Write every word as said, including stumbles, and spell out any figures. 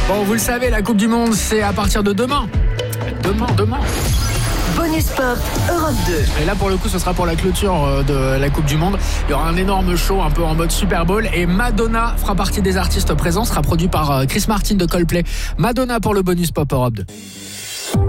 Bon, vous le savez, la Coupe du Monde, c'est à partir de demain. Demain, demain. Bonus Pop Europe deux. Et là, pour le coup, ce sera pour la clôture de la Coupe du Monde. Il y aura un énorme show, un peu en mode Super Bowl. Et Madonna fera partie des artistes présents. Sera produit par Chris Martin de Coldplay. Madonna pour le Bonus Pop Europe deux.